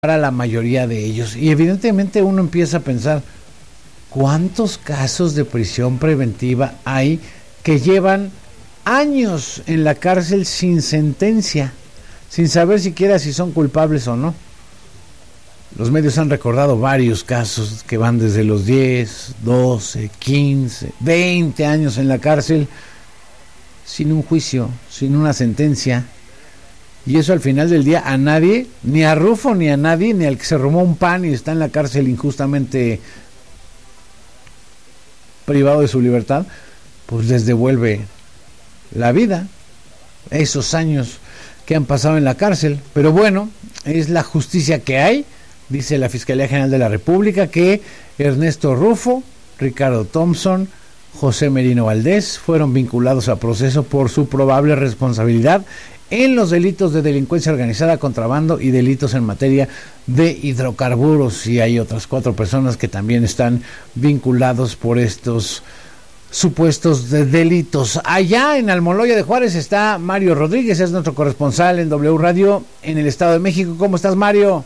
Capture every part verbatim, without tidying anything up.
para la mayoría de ellos. Y evidentemente uno empieza a pensar, ¿cuántos casos de prisión preventiva hay que llevan años en la cárcel sin sentencia, sin saber siquiera si son culpables o no? Los medios han recordado varios casos que van desde los diez, doce, quince, veinte años en la cárcel sin un juicio, sin una sentencia. Y eso al final del día a nadie, ni a Rufo, ni a nadie, ni al que se robó un pan y está en la cárcel injustamente privado de su libertad, pues les devuelve la vida, esos años que han pasado en la cárcel. Pero bueno, es la justicia que hay. Dice la Fiscalía General de la República que Ernesto Rufo, Ricardo Thompson, José Merino Valdés fueron vinculados a proceso por su probable responsabilidad en los delitos de delincuencia organizada, contrabando y delitos en materia de hidrocarburos. Y hay otras cuatro personas que también están vinculados por estos supuestos de delitos. Allá en Almoloya de Juárez está Mario Rodríguez, es nuestro corresponsal en W Radio en el Estado de México. ¿Cómo estás, Mario?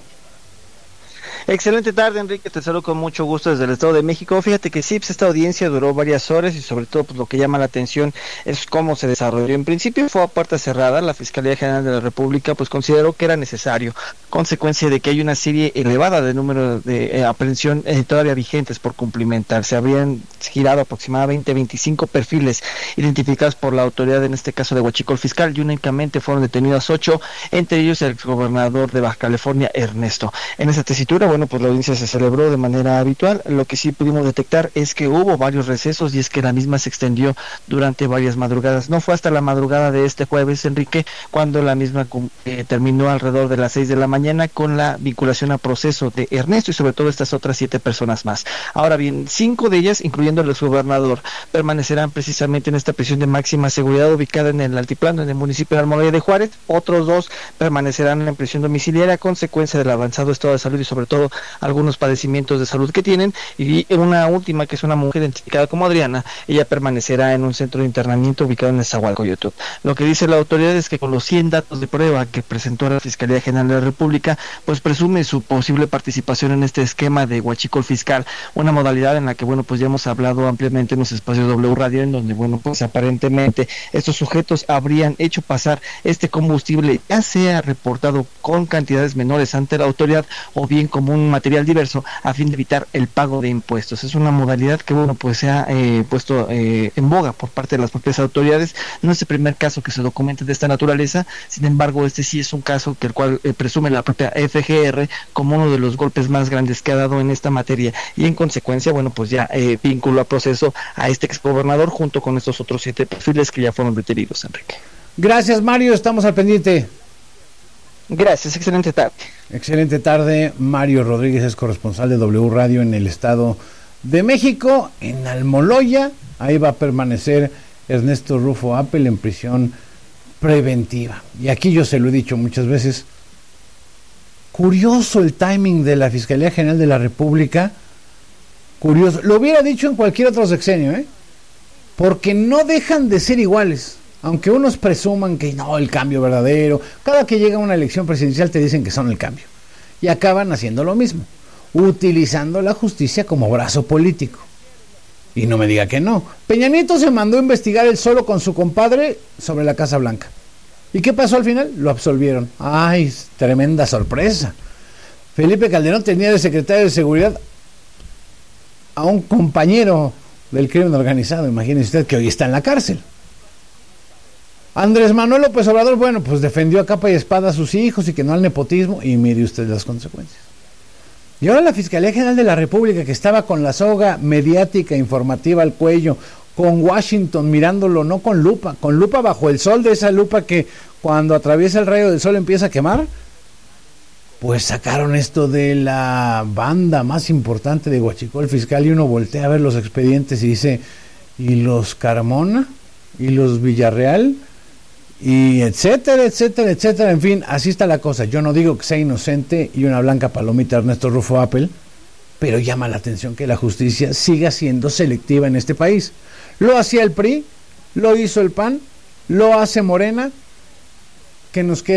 Excelente tarde, Enrique, te saludo con mucho gusto desde el Estado de México. Fíjate que sí, pues esta audiencia duró varias horas y sobre todo pues lo que llama la atención es cómo se desarrolló. En principio fue a puerta cerrada, la Fiscalía General de la República pues consideró que era necesario, consecuencia de que hay una serie elevada de número de eh, aprehensión eh, todavía vigentes por cumplimentar. Se habrían girado aproximadamente veinticinco perfiles identificados por la autoridad, en este caso de Huachicol Fiscal, y únicamente fueron detenidas ocho, entre ellos el exgobernador de Baja California, Ernesto. En esa tesitura, bueno, pues la audiencia se celebró de manera habitual. Lo que sí pudimos detectar es que hubo varios recesos y es que la misma se extendió durante varias madrugadas. No fue hasta la madrugada de este jueves, Enrique, cuando la misma eh, terminó alrededor de las seis de la mañana con la vinculación a proceso de Ernesto y sobre todo estas otras siete personas más. Ahora bien, cinco de ellas, incluyendo el exgobernador, permanecerán precisamente en esta prisión de máxima seguridad ubicada en el altiplano, en el municipio de Almoloya de Juárez. Otros dos permanecerán en prisión domiciliaria a consecuencia del avanzado estado de salud y sobre todo algunos padecimientos de salud que tienen, y una última que es una mujer identificada como Adriana, ella permanecerá en un centro de internamiento ubicado en Nezahualcóyotl. Lo que dice la autoridad es que con los cien datos de prueba que presentó la Fiscalía General de la República, pues presume su posible participación en este esquema de Huachicol Fiscal, una modalidad en la que bueno pues ya hemos hablado ampliamente en los espacios W Radio, en donde bueno pues aparentemente estos sujetos habrían hecho pasar este combustible, ya sea reportado con cantidades menores ante la autoridad o bien como un material diverso a fin de evitar el pago de impuestos. Es una modalidad que bueno pues se ha eh, puesto eh, en boga por parte de las propias autoridades. No es el primer caso que se documenta de esta naturaleza, sin embargo este sí es un caso que el cual eh, presume la propia F G R como uno de los golpes más grandes que ha dado en esta materia, y en consecuencia bueno pues ya eh, vinculó a proceso a este exgobernador junto con estos otros siete perfiles que ya fueron detenidos, Enrique. Gracias, Mario, estamos al pendiente. Gracias, excelente tarde. Excelente tarde. Mario Rodríguez es corresponsal de W Radio en el Estado de México, en Almoloya. Ahí va a permanecer Ernesto Rufo Appel en prisión preventiva. Y aquí yo se lo he dicho muchas veces, curioso el timing de la Fiscalía General de la República, curioso. Lo hubiera dicho en cualquier otro sexenio, ¿eh? Porque no dejan de ser iguales. Aunque unos presuman que no, el cambio verdadero, cada que llega una elección presidencial te dicen que son el cambio. Y acaban haciendo lo mismo, utilizando la justicia como brazo político. Y no me diga que no. Peña Nieto se mandó a investigar él solo con su compadre sobre la Casa Blanca. ¿Y qué pasó al final? Lo absolvieron. ¡Ay, tremenda sorpresa! Felipe Calderón tenía de secretario de Seguridad a un compañero del crimen organizado. Imagínese usted que hoy está en la cárcel. Andrés Manuel López Obrador, bueno, pues defendió a capa y espada a sus hijos y que no al nepotismo, y mire usted las consecuencias. Y ahora la Fiscalía General de la República, que estaba con la soga mediática informativa al cuello, con Washington mirándolo no con lupa, con lupa bajo el sol, de esa lupa que cuando atraviesa el rayo del sol empieza a quemar, pues sacaron esto de la banda más importante de Huachicol Fiscal, y uno voltea a ver los expedientes y dice, ¿y los Carmona? ¿Y los Villarreal? Y etcétera, etcétera, etcétera, en fin, así está la cosa. Yo no digo que sea inocente y una blanca palomita Ernesto Rufo Appel, pero llama la atención que la justicia siga siendo selectiva en este país. Lo hacía el P R I, lo hizo el P A N, lo hace Morena. ¿Qué nos queda?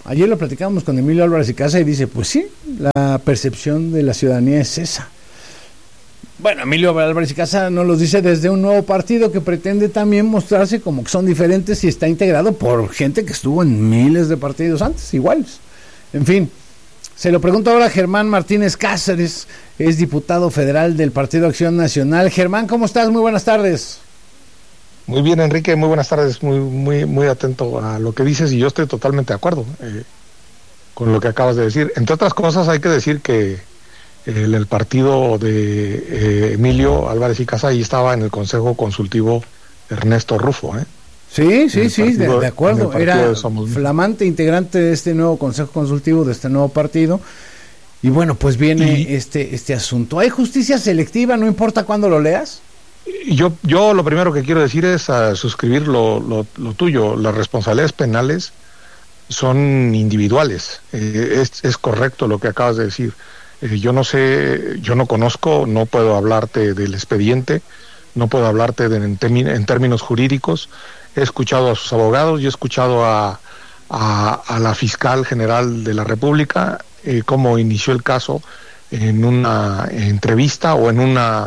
Ayer lo platicábamos con Emilio Álvarez y Casa y dice, pues sí, la percepción de la ciudadanía es esa. Bueno, Emilio Álvarez y Casa nos lo dice desde un nuevo partido que pretende también mostrarse como que son diferentes y está integrado por gente que estuvo en miles de partidos antes, iguales. En fin, se lo pregunto ahora a Germán Martínez Cáceres, es diputado federal del Partido Acción Nacional. Germán, ¿cómo estás? Muy buenas tardes. Muy bien, Enrique, muy buenas tardes, muy muy muy atento a lo que dices y yo estoy totalmente de acuerdo eh, con lo que acabas de decir. Entre otras cosas hay que decir que el, el partido de eh, Emilio Álvarez y Casa ahí estaba en el Consejo Consultivo Ernesto Rufo. ¿eh? Sí, sí, sí, partido, de, de acuerdo, era Somos... flamante integrante de este nuevo Consejo Consultivo, de este nuevo partido. Y bueno, pues viene y... este, este asunto. ¿Hay justicia selectiva, no importa cuándo lo leas? Yo, yo lo primero que quiero decir es uh, suscribir lo, lo, lo tuyo. Las responsabilidades penales son individuales. Eh, es, es correcto lo que acabas de decir. Eh, yo no sé, yo no conozco, no puedo hablarte del expediente, no puedo hablarte de, en, temi, en términos jurídicos. He escuchado a sus abogados y he escuchado a, a, a la fiscal general de la República eh, cómo inició el caso en una entrevista o en una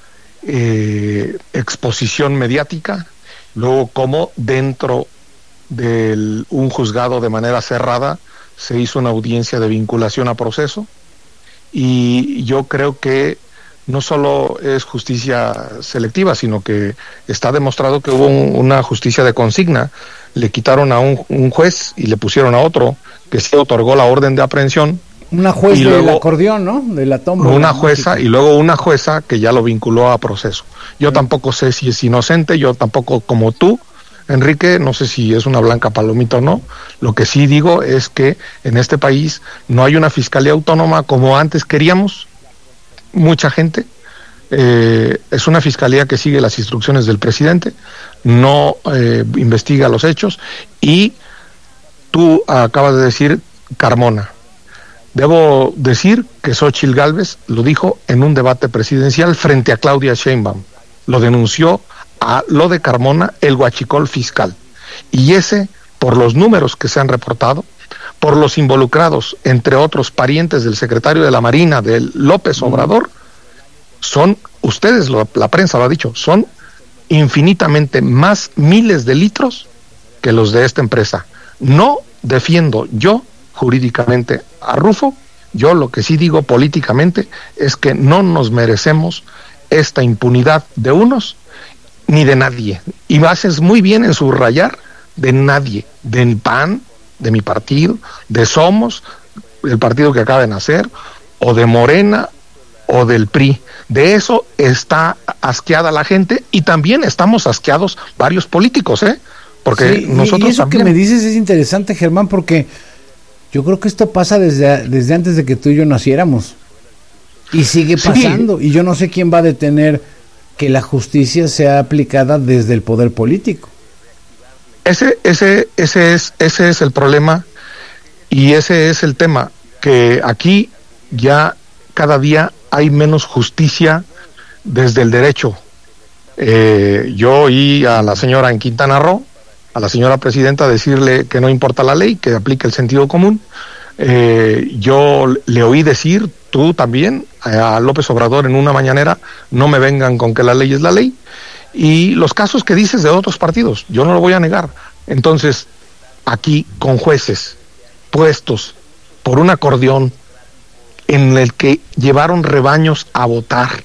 Eh, exposición mediática, luego como dentro de un juzgado de manera cerrada se hizo una audiencia de vinculación a proceso, y yo creo que no solo es justicia selectiva, sino que está demostrado que hubo un, una justicia de consigna. Le quitaron a un, un juez y le pusieron a otro que se otorgó la orden de aprehensión. Una juez del acordeón, ¿no? De la tómbola. Una jueza y luego una jueza que ya lo vinculó a proceso. Yo sí. tampoco sé si es inocente, yo tampoco, como tú, Enrique, no sé si es una blanca palomita o no. Lo que sí digo es que en este país no hay una fiscalía autónoma como antes queríamos, mucha gente. Eh, es una fiscalía que sigue las instrucciones del presidente, no eh, investiga los hechos, y tú acabas de decir Carmona. Debo decir que Xóchitl Gálvez lo dijo en un debate presidencial frente a Claudia Sheinbaum. Lo denunció a lo de Carmona, el huachicol fiscal. Y ese, por los números que se han reportado, por los involucrados, entre otros parientes del secretario de la Marina, del López Obrador, son, ustedes, lo, la prensa lo ha dicho, son infinitamente más miles de litros que los de esta empresa. No defiendo yo jurídicamente a Rufo, yo lo que sí digo políticamente es que no nos merecemos esta impunidad de unos ni de nadie, y haces muy bien en subrayar de nadie, del P A N, de mi partido, de Somos, el partido que acaba de nacer, o de Morena, o del P R I. De eso está asqueada la gente, y también estamos asqueados varios políticos, ¿eh? Porque sí, nosotros y eso también... que me dices es interesante, Germán, porque yo creo que esto pasa desde, desde antes de que tú y yo naciéramos. Y sigue pasando. Sí. Y yo no sé quién va a detener que la justicia sea aplicada desde el poder político. Ese, ese, ese es, ese es el problema, y ese es el tema, que aquí ya cada día hay menos justicia desde el derecho. Eh, yo oí a la señora en Quintana Roo, a la señora presidenta, decirle que no importa la ley, que aplique el sentido común. Eh, yo le oí decir, tú también, a López Obrador en una mañanera, no me vengan con que la ley es la ley. Y los casos que dices de otros partidos, yo no lo voy a negar. Entonces, aquí con jueces puestos por un acordeón en el que llevaron rebaños a votar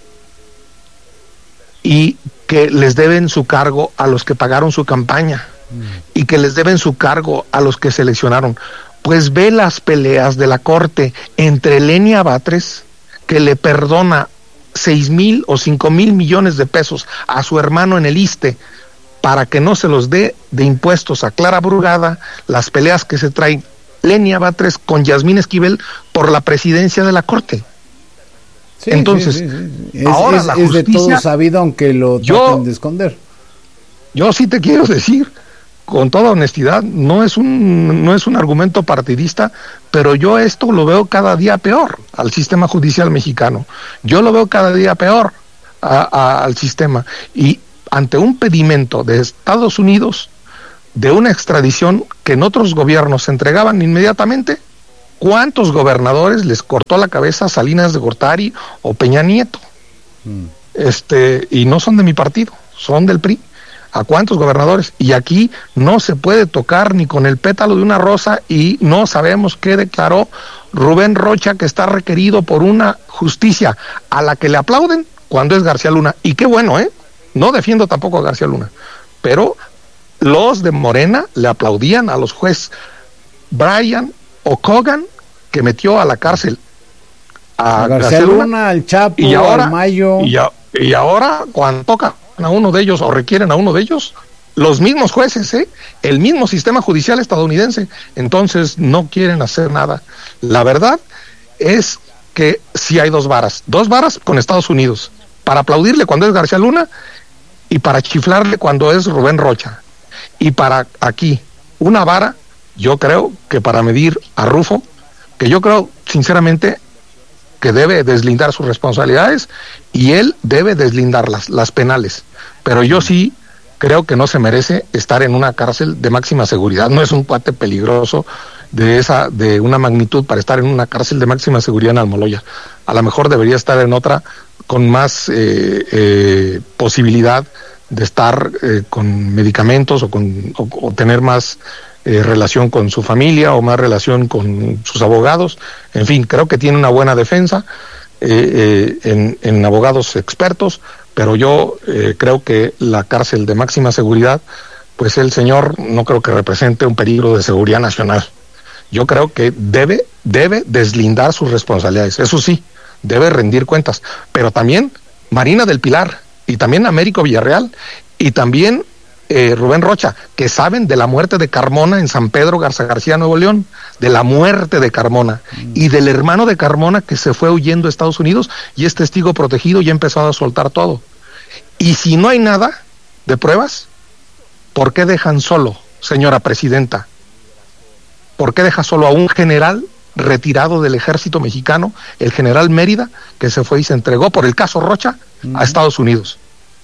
y que les deben su cargo a los que pagaron su campaña mm. y que les deben su cargo a los que seleccionaron, pues ve las peleas de la corte entre Lenia Batres, que le perdona seis mil o cinco mil millones de pesos a su hermano en el ISSSTE para que no se los dé de impuestos a Clara Brugada, las peleas que se traen Lenia Batres con Yasmín Esquivel por la presidencia de la corte. Sí, Entonces, sí, sí, sí. Es, ahora es, la es justicia, de todo sabido, aunque lo traten yo, de esconder. Yo sí te quiero decir, con toda honestidad, no es un no es un argumento partidista, pero yo esto lo veo cada día peor al sistema judicial mexicano. Yo lo veo cada día peor a, a, al sistema. Y ante un pedimento de Estados Unidos, de una extradición que en otros gobiernos se entregaban inmediatamente. ¿Cuántos gobernadores les cortó la cabeza a Salinas de Gortari o Peña Nieto? Mm. Este, y no son de mi partido, son del P R I. ¿A cuántos gobernadores? Y aquí no se puede tocar ni con el pétalo de una rosa, y no sabemos qué declaró Rubén Rocha, que está requerido por una justicia a la que le aplauden cuando es García Luna. Y qué bueno, ¿eh? No defiendo tampoco a García Luna, pero los de Morena le aplaudían a los jueces Brian O'Cogan, que metió a la cárcel a, a García, García Luna, Luna, al Chapo, y ahora, al Mayo. Y, a, y ahora, cuando toca a uno de ellos o requieren a uno de ellos, los mismos jueces, ¿eh? El mismo sistema judicial estadounidense, entonces no quieren hacer nada. La verdad es que sí hay dos varas, dos varas con Estados Unidos, para aplaudirle cuando es García Luna y para chiflarle cuando es Rubén Rocha. Y para aquí, una vara, yo creo que para medir a Rufo, que yo creo sinceramente que debe deslindar sus responsabilidades, y él debe deslindar las, las penales, pero yo sí creo que no se merece estar en una cárcel de máxima seguridad. No es un cuate peligroso de esa, de una magnitud para estar en una cárcel de máxima seguridad en Almoloya. A lo mejor debería estar en otra con más eh, eh, posibilidad de estar eh, con medicamentos o, con, o, o tener más Eh, relación con su familia o más relación con sus abogados. En fin, creo que tiene una buena defensa eh, eh, en, en abogados expertos, pero yo eh, creo que la cárcel de máxima seguridad, pues el señor no creo que represente un peligro de seguridad nacional. Yo creo que debe, debe deslindar sus responsabilidades, eso sí, debe rendir cuentas, pero también Marina del Pilar, y también Américo Villarreal, y también Eh, Rubén Rocha, que saben de la muerte de Carmona en San Pedro Garza García, Nuevo León, de la muerte de Carmona, mm. y del hermano de Carmona que se fue huyendo a Estados Unidos y es testigo protegido y ha empezado a soltar todo. Y si no hay nada de pruebas, ¿por qué dejan solo, señora presidenta? ¿Por qué deja solo a un general retirado del ejército mexicano, el general Mérida, que se fue y se entregó por el caso Rocha mm. a Estados Unidos?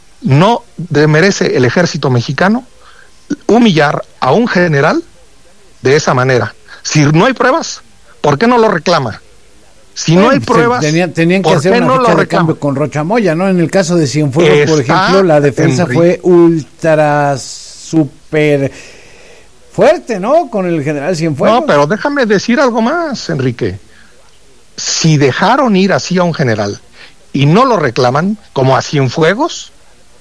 No merece el ejército mexicano humillar a un general de esa manera. Si no hay pruebas, ¿por qué no lo reclama? Si bueno, no hay pruebas, tenían, tenían que hacer una no fecha de cambio con Rocha Moya, ¿no? En el caso de Cienfuegos, Está por ejemplo, la defensa Enrique. fue ultra super fuerte, ¿no? Con el general Cienfuegos. No, pero déjame decir algo más, Enrique. Si dejaron ir así a un general y no lo reclaman, como a Cienfuegos,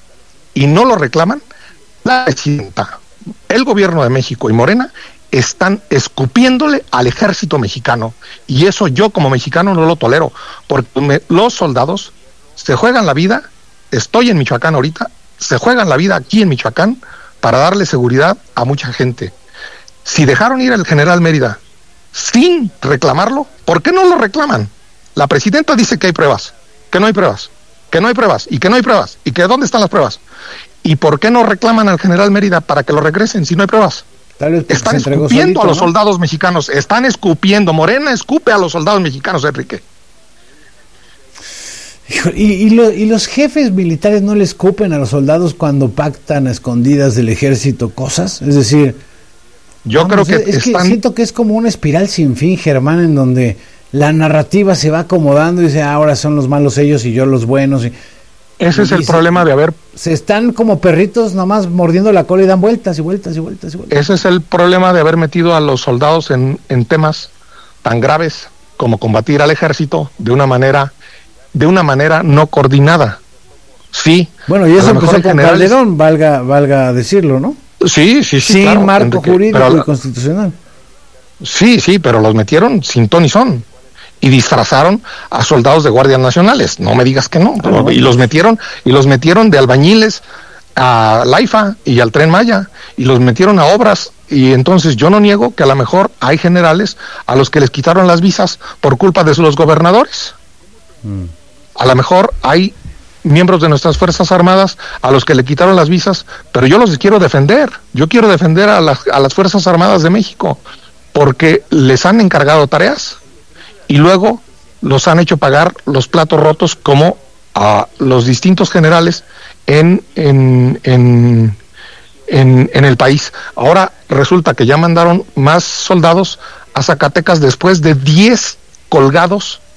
y no lo reclaman, la presidenta, el gobierno de México y Morena están escupiéndole al ejército mexicano, y eso yo como mexicano no lo tolero, porque me, los soldados se juegan la vida, estoy en Michoacán ahorita, se juegan la vida aquí en Michoacán para darle seguridad a mucha gente. Si dejaron ir al general Mérida sin reclamarlo, ¿por qué no lo reclaman? La presidenta dice que hay pruebas, que no hay pruebas, que no hay pruebas, y que no hay pruebas, y que ¿dónde están las pruebas? ¿Y por qué no reclaman al general Mérida para que lo regresen si no hay pruebas? Están escupiendo solito, a los ¿no? soldados mexicanos, están escupiendo, Morena escupe a los soldados mexicanos, Enrique. ¿Y, y, lo, ¿Y los jefes militares no le escupen a los soldados cuando pactan a escondidas del ejército cosas? Es decir, yo vamos, creo que es están... que siento que es como una espiral sin fin, Germán, en donde la narrativa se va acomodando y dice, ah, ahora son los malos ellos y yo los buenos. Y, Ese y es el se, problema de haber... Se están como perritos nomás mordiendo la cola y dan vueltas y vueltas y vueltas y vueltas. Ese es el problema de haber metido a los soldados en, en temas tan graves como combatir al ejército de una manera de una manera no coordinada. Sí. Bueno, y eso empezó con generales... Calderón, valga, valga decirlo, ¿no? Sí, sí, sí. Sin claro, marco Enrique, jurídico pero... y constitucional. Sí, sí, pero los metieron sin ton y son. Y disfrazaron a soldados de guardias nacionales, no me digas que no, pero, y los metieron y los metieron de albañiles a Laifa y al Tren Maya, y los metieron a obras, y entonces yo no niego que a lo mejor hay generales a los que les quitaron las visas por culpa de los gobernadores. Mm. A lo mejor hay miembros de nuestras Fuerzas Armadas a los que le quitaron las visas, pero yo los quiero defender, yo quiero defender a las, a las Fuerzas Armadas de México, porque les han encargado tareas y luego los han hecho pagar los platos rotos, como a los distintos generales en, en, en, en, en el país. Ahora resulta que ya mandaron más soldados a Zacatecas después de diez colgados